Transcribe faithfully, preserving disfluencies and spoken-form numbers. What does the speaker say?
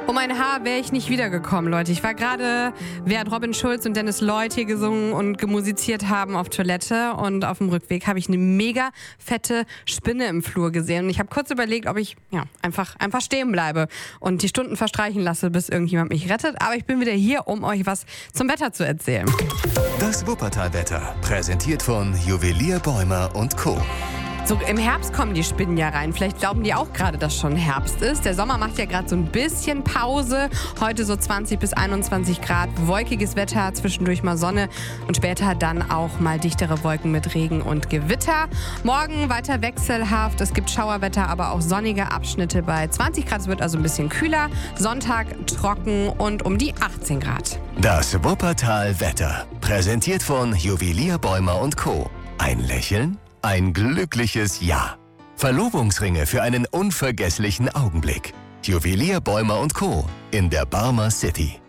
Um ein Haar wäre ich nicht wiedergekommen, Leute. Ich war gerade, während Robin Schulz und Dennis Lloyd hier gesungen und gemusiziert haben, auf Toilette. Und auf dem Rückweg habe ich eine mega fette Spinne im Flur gesehen. Und ich habe kurz überlegt, ob ich ja, einfach, einfach stehen bleibe und die Stunden verstreichen lasse, bis irgendjemand mich rettet. Aber ich bin wieder hier, um euch was zum Wetter zu erzählen. Das Wuppertal-Wetter, präsentiert von Juwelier Bäumer und Co. So, im Herbst kommen die Spinnen ja rein. Vielleicht glauben die auch gerade, dass schon Herbst ist. Der Sommer macht ja gerade so ein bisschen Pause. Heute so zwanzig bis einundzwanzig Grad, wolkiges Wetter, zwischendurch mal Sonne und später dann auch mal dichtere Wolken mit Regen und Gewitter. Morgen weiter wechselhaft. Es gibt Schauerwetter, aber auch sonnige Abschnitte bei zwanzig Grad. Es wird also ein bisschen kühler. Sonntag trocken und um die achtzehn Grad. Das Wuppertal-Wetter, präsentiert von Juwelier Bäumer und Co. Ein Lächeln? Ein glückliches Ja. Verlobungsringe für einen unvergesslichen Augenblick. Juwelier Bäumer und Co. in der Barmer City.